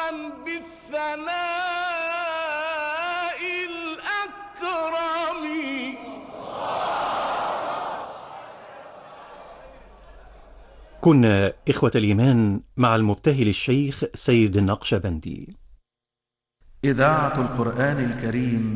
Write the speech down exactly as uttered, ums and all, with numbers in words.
بالثناء الأكرم. كنا إخوة الإيمان مع المبتهل الشيخ سيد النقشبندي. إذاعة القرآن الكريم